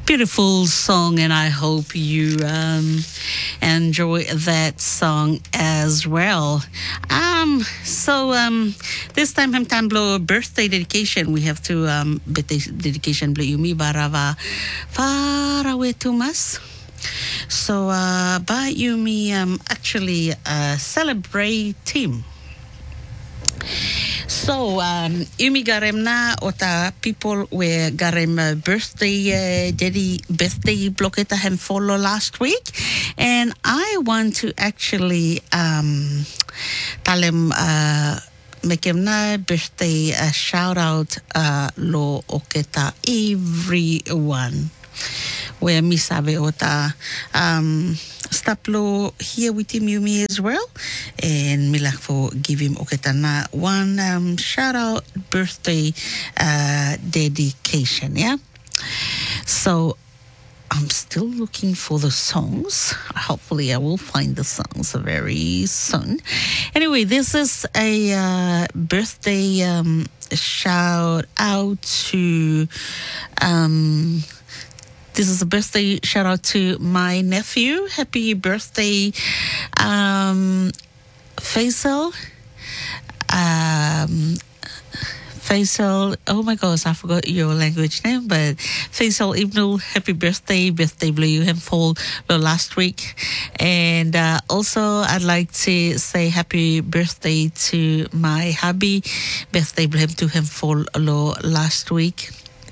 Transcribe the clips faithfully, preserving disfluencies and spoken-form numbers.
Beautiful song, and I hope you um, enjoy that song as well. Um, so um, this time, I'm time blow birthday dedication. We have to um, birthday dedication blow Yumi Barava far away to us. So uh, by Yumi um, actually uh, celebrate team. So, um, Yumi garem na ota people were garem uh, birthday uh, dedi birthday blocketa hem follow last week, and I want to actually um tell him uh make him na birthday a shout out uh lo oketa everyone. Where Misabe Ota um Staplo here with him Yumi as well. And Milak for give him Oketana one um shout out birthday uh dedication, yeah. So I'm still looking for the songs. Hopefully I will find the songs very soon. Anyway, this is a uh, birthday um shout out to um This is a birthday shout out to my nephew. Happy birthday, um, Faisal. Um, Faisal, oh my gosh, I forgot your language name, but Faisal Ibnul, happy birthday. Birthday blew him fall last week. And uh, also, I'd like to say happy birthday to my hubby. Birthday blew him to him fall last week.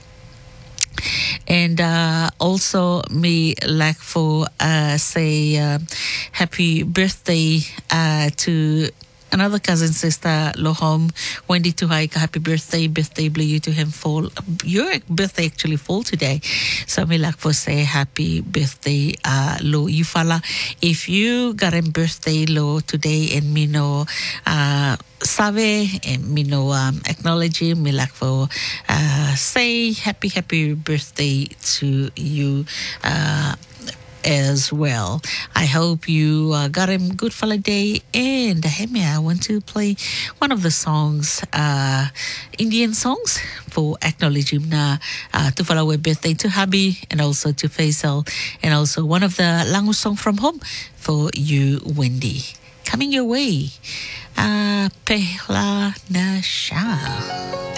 And uh, also, me like for uh, say uh, happy birthday uh, to another cousin sister, Lohom, Wendy Tuhaika, happy birthday, birthday blue you to him fall. Your birthday actually fall today. So me like for say happy birthday, uh, Lo Yufala. If you got a birthday, Lo, today, and me know, uh, Save, and me know, um, acknowledge him, me like for, uh, say happy, happy birthday to you, uh, as well. I hope you uh, got a good holiday. And Hemi, I want to play one of the songs, uh, Indian songs, for acknowledging na uh, to follow a birthday to Habi and also to Faisal, and also one of the language song from home for you, Wendy. Coming your way, uh, Pehla Nasha.